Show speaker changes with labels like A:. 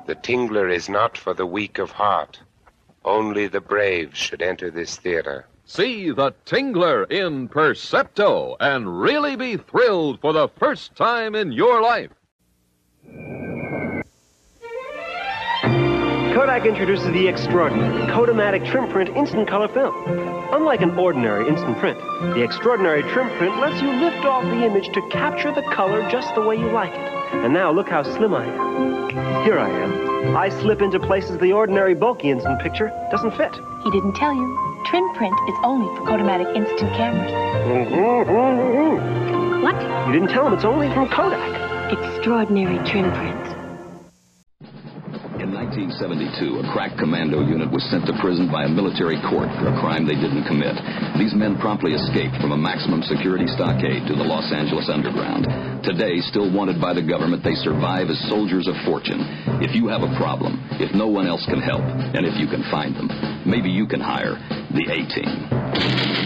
A: The Tingler is not for the weak of heart. Only the brave should enter this theater.
B: See The Tingler in Percepto and really be thrilled for the first time in your life.
C: Kodak introduces the extraordinary Kodamatic Trim Print Instant Color Film. Unlike an ordinary instant print, the extraordinary trim print lets you lift off the image to capture the color just the way you like it. And now look how slim I am. Here I am. I slip into places the ordinary bulky instant picture doesn't fit.
D: He didn't tell you. Trim print is only for Kodamatic instant cameras. What?
C: You didn't tell him it's only from Kodak.
D: Extraordinary trim print.
E: In 1972, a crack commando unit was sent to prison by a military court for a crime they didn't commit. These men promptly escaped from a maximum security stockade to the Los Angeles underground. Today, still wanted by the government, they survive as soldiers of fortune. If you have a problem, if no one else can help, and if you can find them, maybe you can hire the A-Team.